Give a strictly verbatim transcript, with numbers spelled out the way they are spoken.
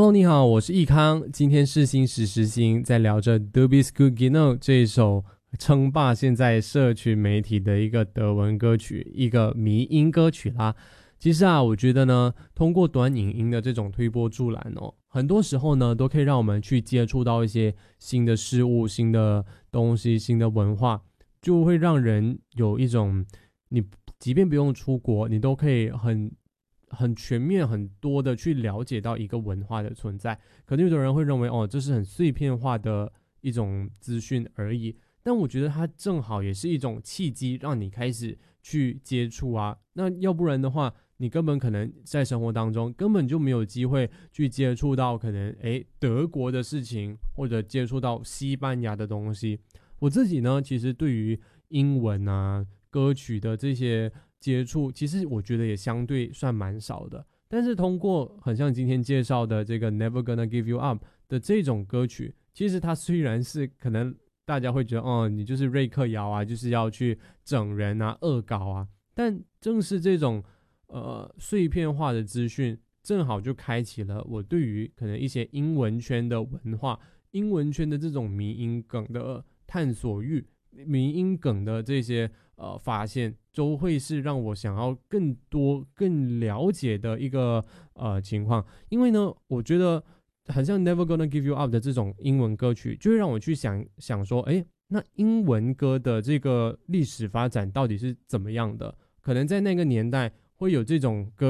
Hello， 你好，我是易康。今天世新时时新在聊着 Du bist gut genug 这一首称霸现在社群媒体的一个德文歌曲，一个迷音歌曲啦。其实啊，我觉得呢，通过短影音的这种推波助澜哦，很多时候呢，都可以让我们去接触到一些新的事物、新的东西、新的文化，就会让人有一种，你即便不用出国，你都可以很很全面、很多的去了解到一个文化的存在。可能有的人会认为，哦，这是很碎片化的一种资讯而已。但我觉得它正好也是一种契机，让你开始去接触啊。那要不然的话，你根本可能在生活当中根本就没有机会去接触到可能诶德国的事情，或者接触到西班牙的东西。我自己呢，其实对于英文啊歌曲的这些接触，其实我觉得也相对算蛮少的。但是通过很像今天介绍的这个 Never Gonna Give You Up 的这种歌曲，其实它虽然是可能大家会觉得哦，你就是瑞克摇啊，就是要去整人啊、恶搞啊，但正是这种呃碎片化的资讯，正好就开启了我对于可能一些英文圈的文化、英文圈的这种迷音梗的探索欲、迷音梗的这些呃发现，都会是让我想要更多、更了解的一个呃情况。因为呢，我觉得很像 Never Gonna Give You Up 的这种英文歌曲，就会让我去想想说，哎，那英文歌的这个历史发展到底是怎么样的？可能在那个年代会有这种歌